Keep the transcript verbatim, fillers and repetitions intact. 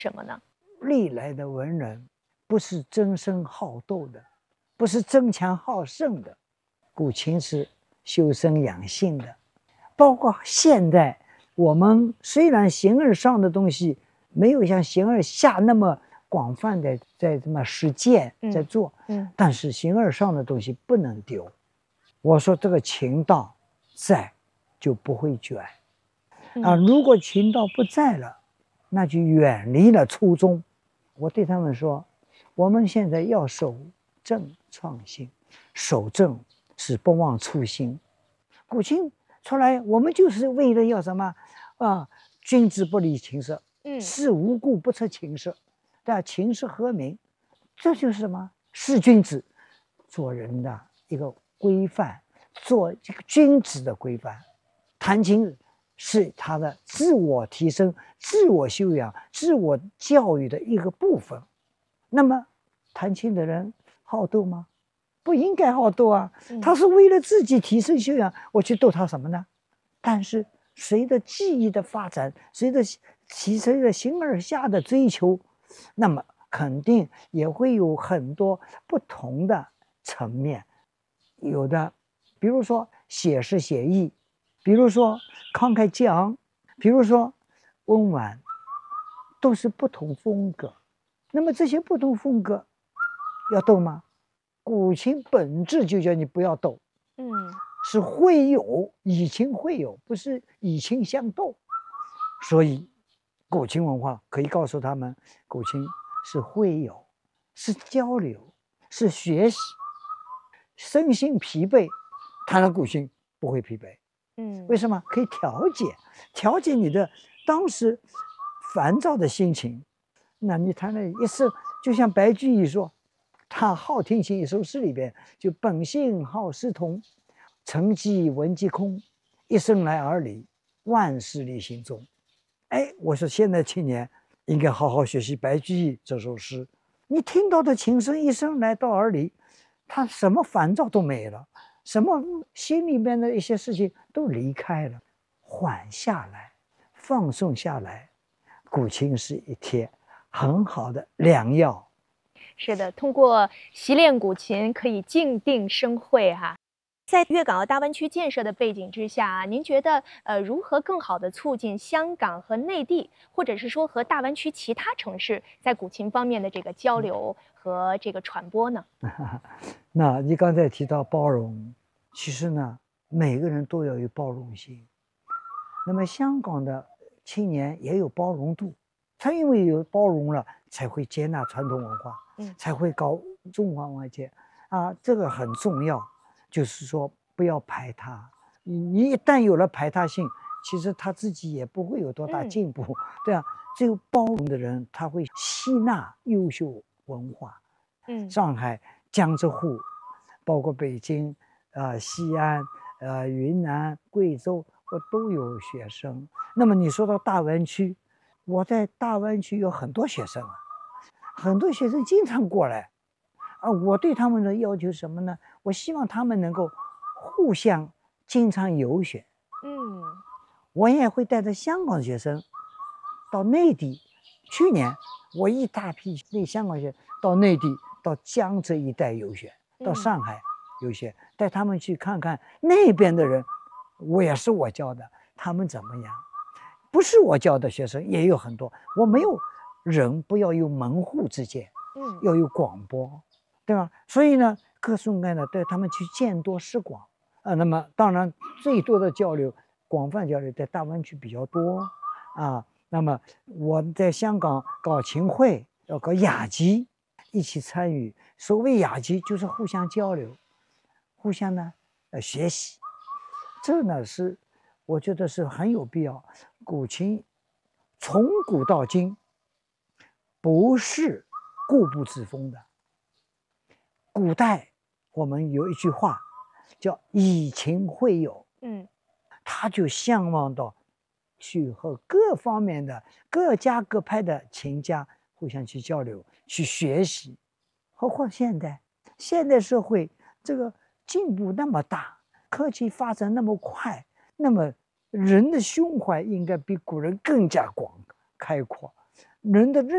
什么呢？ 历来的文人不是争胜好斗的，不是争强好胜的，古琴是修身养性的。包括现代，我们虽然形而上的东西没有像形而下那么广泛的在这么实践在做， 嗯嗯、 但是形而上的东西不能丢。我说这个琴道在，就不会卷啊。如果琴道不在了，那就远离了初衷。我对他们说，我们现在要守正创新，守正是不忘初心。古琴出来，我们就是为了要什么啊？君子不离琴瑟，视无故不测琴瑟，对吧？琴瑟和鸣，这就是什么？是君子做人的一个规范，做这个君子的规范。弹琴是他的自我提升、自我修养、自我教育的一个部分。那么，弹琴的人好斗吗？不应该好斗啊！他是为了自己提升修养，我去斗他什么呢？但是随着技艺的发展，随着提升的形而下的追求，那么肯定也会有很多不同的层面。有的，比如说写实写意，比如说慷慨激昂，比如说温婉，都是不同风格。那么这些不同风格要斗吗？古琴本质就叫你不要斗，嗯，是会友，以琴会友，不是以琴相斗。所以，古琴文化可以告诉他们，古琴是会友，是交流，是学习。身心疲惫，弹了古琴不会疲惫，嗯，为什么？可以调节，调节你的当时烦躁的心情。那你弹了一首，就像白居易说，他《好听琴》一首诗里边，就本性好诗同，沉寂闻即空，一生来而立，万事立心中。哎，我说现在青年应该好好学习白居易这首诗。你听到的琴声一生来到而离，他什么烦躁都没了，什么心里面的一些事情都离开了，缓下来，放松下来。古琴是一帖很好的良药。 是的，通过习练古琴可以静定生慧哈。在粤港澳大湾区建设的背景之下，您觉得呃如何更好的促进香港和内地，或者是说和大湾区其他城市在古琴方面的这个交流和这个传播呢？ 那你刚才提到包容，其实呢，每个人都要有包容心。那么香港的青年也有包容度，他因为有包容了，才会接纳传统文化，嗯，才会搞中华外界啊，这个很重要。就是说，不要排他。你你一旦有了排他性，其实他自己也不会有多大进步，嗯、对啊。只有包容的人，他会吸纳优秀文化。嗯，上海、江浙沪，包括北京、呃西安、呃云南、贵州，我都有学生。那么你说到大湾区，我在大湾区有很多学生啊，很多学生经常过来。啊，我对他们的要求是什么呢？我希望他们能够互相经常游学。嗯，我也会带着香港学生到内地。去年我一大批那香港学生到内地，到江浙一带游学，到上海游学，带他们去看看那边的人，我也是我教的，他们怎么样？不是我教的学生也有很多。我没有人不要有门户之见，嗯，要有广播。对吧？所以呢，各种各样的带他们去见多识广啊。那么，当然最多的交流、广泛交流在大湾区比较多啊。那么我在香港搞琴会，要搞雅集，一起参与。所谓雅集，就是互相交流，互相呢呃学习。这呢是我觉得是很有必要。古琴从古到今不是固步自封的。古代我们有一句话叫以琴会友，嗯，他就向往到去和各方面的各家各派的琴家互相去交流去学习。何况现代现代社会这个进步那么大，科技发展那么快，那么人的胸怀应该比古人更加广开阔，人的认